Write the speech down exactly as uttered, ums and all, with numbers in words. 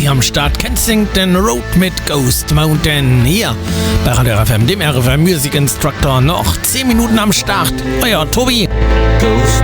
Tobi am Start. Kensington Road mit Ghost Mountain. Hier bei Radio R F M, dem R F M Music Instructor. Noch zehn Minuten am Start. Euer Tobi. Ghost